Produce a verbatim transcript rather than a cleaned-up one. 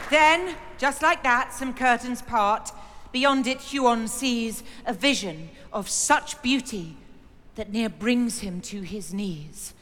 Then, just like that, some curtains part. Beyond it, Huon sees a vision of such beauty that near brings him to his knees.